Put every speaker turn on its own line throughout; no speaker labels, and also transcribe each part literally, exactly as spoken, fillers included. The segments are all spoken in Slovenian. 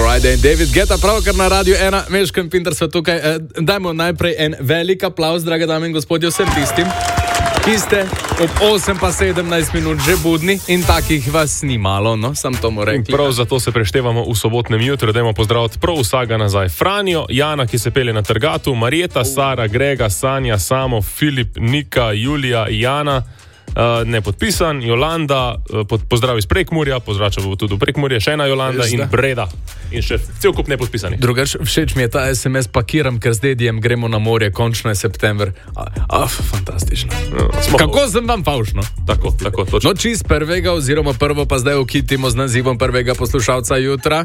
Friday in David Guetta, pravkar na Radio ena, Meško in Pintar sva tukaj. E, dajmo najprej en velik aplauz, drage dame in gospodje, vsem tistim, ki ste ob osem pa sedemnajst minut že budni in takih vas ni malo, no, sam to mu rekli.
Prav zato se preštevamo v sobotnem jutru, dajmo pozdraviti prav vsega nazaj. Franjo, Jana, ki se pelje na Trgatu, Marjeta, Sara, Grega, Sanja, Samo, Filip, Nika, Julija, Jana, Uh, nepodpisan, Jolanda, uh, pod, pozdrav iz Prekmurja, pozdrav tudi v Prekmurje, še ena Jolanda in Breda. In še cel kup nepodpisanih.
Drugač, všeč mi je ta es em es, pakiram, ker z dedijem gremo na morje, končno je september. Ah, fantastično. No, kako sem vam favšno?
Tako, tako, točno.
No, čist prvega, oziroma prvo pa zdaj ukitimo z nazivom prvega poslušalca jutra.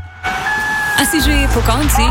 A si že po konci?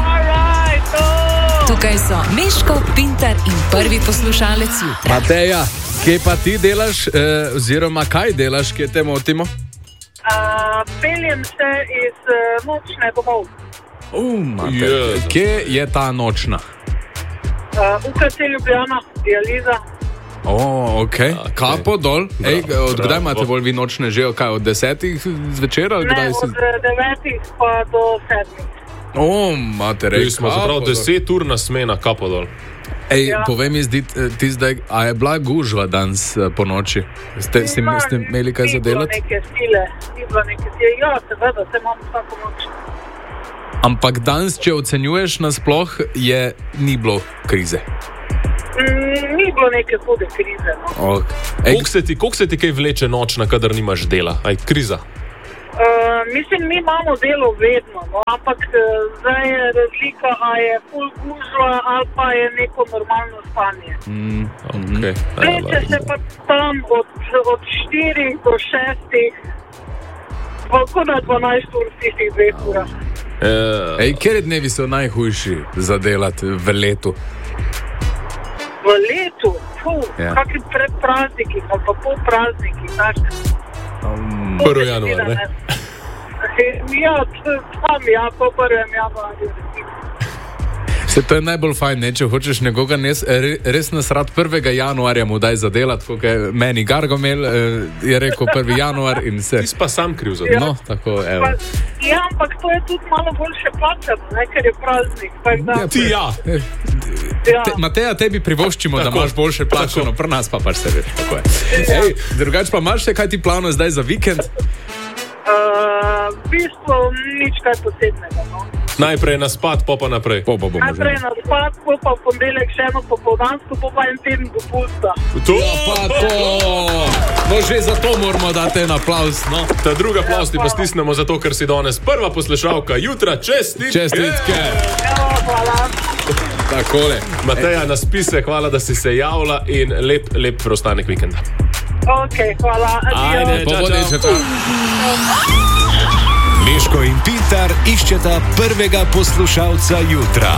Tukaj so Meško, Pintar in prvi poslušalec jutra.
Mateja, kje pa ti delaš, eh, oziroma kaj delaš, kje te motimo?
Uh, peljem se iz uh, nočne domov.
Uh, Mateja, kje je ta nočna?
Uh, U K C Ljubljana, dializa.
O, oh, ok. okay. Kapo dol. Ej, od kdaj imate bolj vi nočne že? Kaj, od desetih zvečer? Ali
ne,
kdaj si...
od devetih pa do sedmih.
O, oh, matere,
smo zaprav deset ur na smena, kapo dol.
Ej, ja. Povej mi, zdi, ti zdaj, a je bila gužva danes po noči? Ste, ste,
Ma,
ste imeli kaj za delati?
Ni bilo neke sile, ni bilo neke sile. Ja, seveda, se imamo vsako noč.
Ampak danes, če ocenjuješ nasploh, je ni bilo krize.
Mm, ni bilo neke hude krize. No.
Okay.
Koliko se ti, koliko se ti kaj vleče nočna, kadar nimaš dela? Aj, kriza?
Uh, mislim, mi imamo delo vedno, no, ampak uh, zdaj je razlika, a je full gužva ali pa je neko normalno spanje.
Mm,
okay.
Vleče se pa tam od, od štirih do šestih, koliko na dvanajst ur v tistih dveh urah.
Uh,
Ej, kjer dnevi so najhujši za delati v letu?
V letu? Puh,
ja.
Kakvi predprazniki, ali pa pol prazniki, tak.
Um,
prvi januar, ne?
Ja, tam ja, po prvem januarju.
Se to je najbolj fajn, ne? Če hočeš nekoga nes, res nas rad prvega januarja mu daj zadelati, kot je meni Gargomel, je rekel prvi januar in se...
Ti si pa sam kriv za to.
Ja. No, tako, evo.
Ja, ampak to je tudi malo boljše plačano, ne, ker je praznik. Da...
Ja, ti ja.
Ja.
Te, Mateja, tebi privoščimo, tako, da imaš boljše plačano, pri nas pa pač se veš, tako je.
Ja.
Ej, drugač pa imaš še kaj ti plano zdaj za vikend?
Uh, v bistvu nič kaj posebnega, no.
Najprej na spad, pa pa naprej.
Po, po, po,
Najprej na spad, po pa v ponedeljek še eno popoldansko, po pa en teden dopusta.
To
ja, pa to! No, že zato moramo dati en aplauz, no.
Ta druga aplauz ti pa stisnemo zato, ker si danes prva poslušalka jutra. Čestitke!
Čestitke!
Evo, hvala.
Takole.
Mateja, na spise, hvala, da si se javila in lep, lep preostanek vikenda.
Ok, hvala.
Ajde, čau, čau.
Meško in Pintar iščeta prvega poslušalca jutra.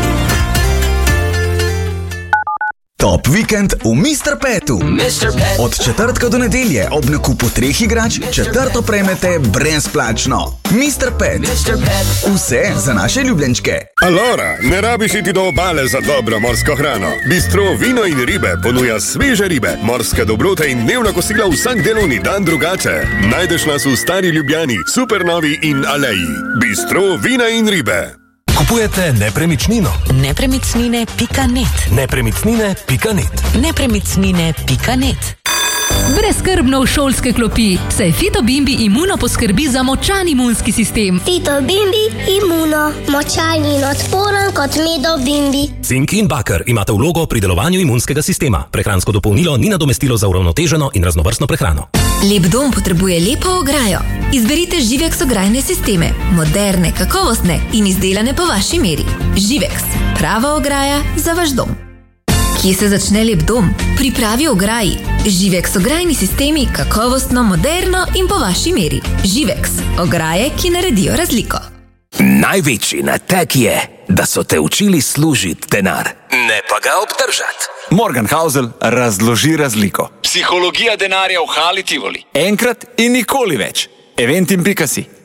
Top vikend v mister Petu. Od četrtka do nedelje ob nakupu treh igrač četrto prejmete brezplačno. mister Pet. Vse za naše ljubljenčke.
Alora, ne rabiš iti do obale za dobro morsko hrano. Bistro Vino in ribe ponuja sveže ribe, morske dobrote in dnevna kosila vsak delovni dan drugače. Najdeš nas v Stari Ljubljani, Supernovi in Aleji. Bistro Vina in ribe.
Kupujete nepremičnino?
Nepremičnine pika net.
Nepremičnine pika net.
Nepremičnine pika net.
Brezskrbno v šolske klopi, saj Fito Bimbi Imuno poskrbi za močan imunski sistem.
Fito Bimbi Imuno, močan in odporen kot medo Bimbi.
Cink in baker imate vlogo pri delovanju imunskega sistema. Prehransko dopolnilo ni nadomestilo za uravnoteženo in raznovrstno prehrano.
Lep dom potrebuje lepo ograjo. Izberite Živex ograjne sisteme, moderne, kakovostne in izdelane po vaši meri. Živex, prava ograja za vaš dom. Kje se začne lep dom? Pri pravi ograji. Živex ograjni sistemi, kakovostno, moderno in po vaši meri. Živex, ograje, ki naredijo razliko.
Največji natek je, da so te učili služiti denar, ne pa ga obdržati.
Morgan Housel razloži razliko.
Psihologija denarja v Hali Tivoli.
Enkrat in nikoli več. eventim pika si.